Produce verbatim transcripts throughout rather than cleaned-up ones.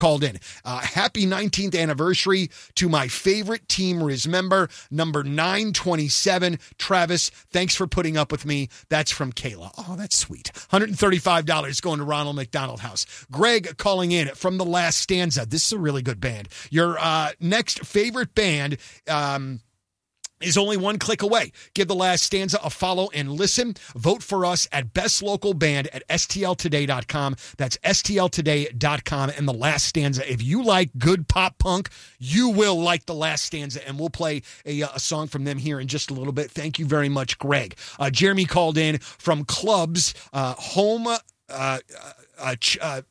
called in. Uh, happy nineteenth anniversary to my favorite Team Riz member, number nine twenty-seven. Travis, thanks for putting up with me. That's from Kayla. Oh, that's sweet. one hundred thirty-five dollars going to Ronald McDonald House. Greg calling in from The Last Stanza. This is a really good band. Your uh, next favorite band um, is only one click away. Give The Last Stanza a follow and listen. Vote for us at Best Local Band at S T L today dot com. That's S T L today dot com and The Last Stanza. If you like good pop punk, you will like The Last Stanza, and we'll play a, a song from them here in just a little bit. Thank you very much, Greg. Uh, Jeremy called in from Clubs, uh, home, uh, uh, uh, ch- uh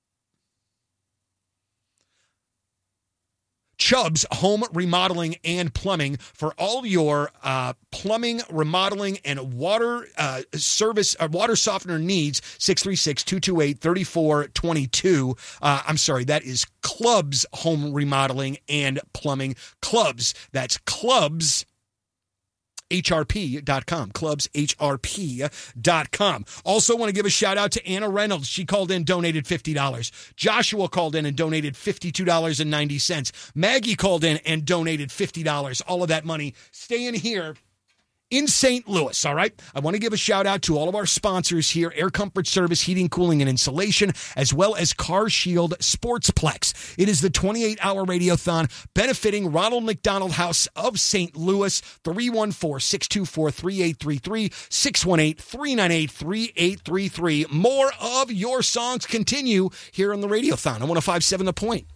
Chubb's Home Remodeling and Plumbing for all your uh, plumbing, remodeling, and water uh, service, uh, water softener needs. six three six, two two eight, three four two two. Uh, I'm sorry, that is Club's Home Remodeling and Plumbing. Clubs, that's Clubs. H R P dot com, clubs H R P dot com. Also want to give a shout out to Anna Reynolds. She called in, donated fifty dollars. Joshua called in and donated fifty-two dollars and ninety cents. Maggie called in and donated fifty dollars. All of that money staying here in Saint Louis, all right? I want to give a shout out to all of our sponsors here, Air Comfort Service, Heating, Cooling, and Insulation, as well as Car Shield Sportsplex. It is the twenty-eight hour radiothon benefiting Ronald McDonald House of Saint Louis, three one four, six two four, three eight three three, six one eight, three nine eight, three eight three three. More of your songs continue here on the radiothon on one oh five point seven The Point.